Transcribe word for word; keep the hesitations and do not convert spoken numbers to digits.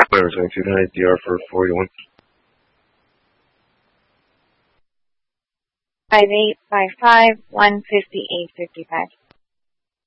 Whatever, twenty-two tonight, D R for forty-one. Five eight five five one fifty eight fifty five.